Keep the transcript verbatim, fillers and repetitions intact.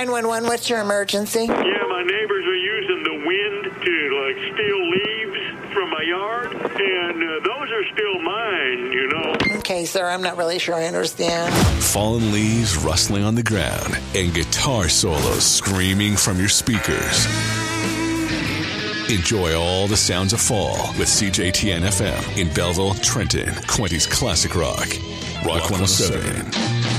nine one one, what's your emergency? Yeah, my neighbors are using the wind to, like, steal leaves from my yard, and uh, those are still mine, you know. Okay, sir, I'm not really sure I understand. Fallen leaves rustling on the ground and guitar solos screaming from your speakers. Enjoy all the sounds of fall with C J T N F M in Belleville, Trenton, Quincy's Classic Rock. Rock one oh seven.